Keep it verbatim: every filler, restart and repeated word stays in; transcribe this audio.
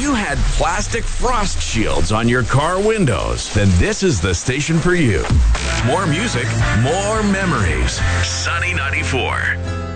you had plastic frost shields on your car windows, then this is the station for you. More music, more memories. Sunny ninety-four.